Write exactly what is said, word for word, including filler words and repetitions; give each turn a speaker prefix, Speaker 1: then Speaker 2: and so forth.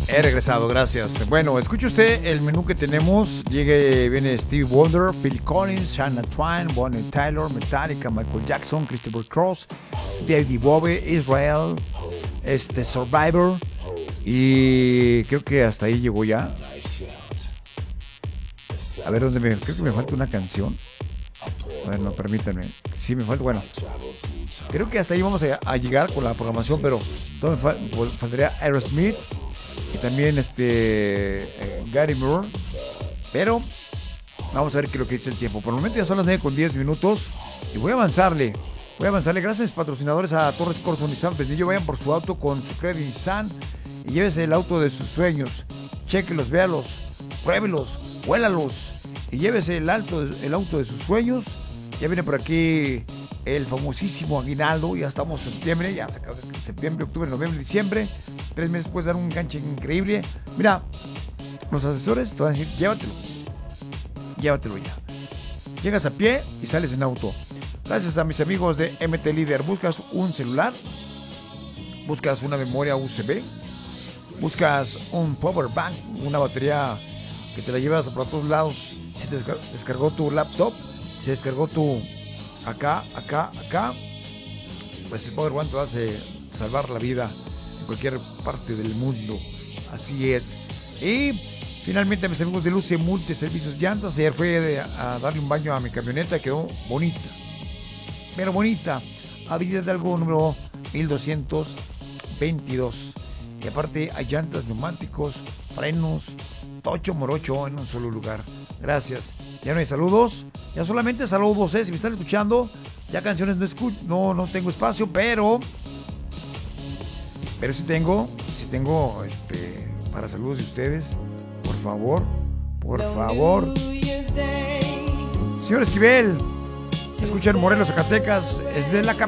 Speaker 1: He regresado, gracias. Bueno, escuche usted el menú que tenemos. Llegue, viene Stevie Wonder, Phil Collins, Shania Twain, Bonnie Tyler, Metallica, Michael Jackson, Christopher Cross, David Bowie, Israel, este Survivor. Y creo que hasta ahí llegó ya. A ver, ¿dónde me...? Creo que me falta una canción. A ver, no, permítanme. Sí, me falta, bueno. Creo que hasta ahí vamos a, a llegar con la programación, pero todo me fal, faltaría Aerosmith y también este eh, Gary Moore. Pero vamos a ver qué es lo que dice el tiempo. Por el momento ya son las nueve con diez minutos y voy a avanzarle. Voy a avanzarle. Gracias a mis patrocinadores, a Torres Corso Nissan. Pues ellos vayan por su auto con su crédito Nissan y llévese el auto de sus sueños. Chéquelos, véalos, pruébelos, huélalos y llévese el, alto, el auto de sus sueños. Ya viene por aquí el famosísimo aguinaldo. Ya estamos en septiembre, ya se acaba septiembre, octubre, noviembre, diciembre. Tres meses puedes dar un ganche increíble. Mira, los asesores te van a decir, llévatelo. Llévatelo ya. Llegas a pie y sales en auto. Gracias a mis amigos de M T Líder. Buscas un celular, buscas una memoria U S B, buscas un power bank, una batería que te la llevas por todos lados. Si te descargó tu laptop, se descargó tu acá, acá, acá, pues el Power One te va a salvar la vida en cualquier parte del mundo. Así es. Y finalmente mis amigos de Luce Multiservicios Llantas. Ayer fui a darle un baño a mi camioneta, quedó bonita, pero bonita. Avenida de algo número mil doscientos veintidós. Y aparte hay llantas, neumáticos, frenos, tocho morocho en un solo lugar. Gracias. Ya no hay saludos. Ya solamente saludos, ¿eh? Si me están escuchando, ya canciones no escucho, no, no tengo espacio, pero pero sí tengo, sí tengo este para saludos de ustedes. Por favor, por favor. Señor Esquivel, escuchan Morelos, Zacatecas, es de la capital.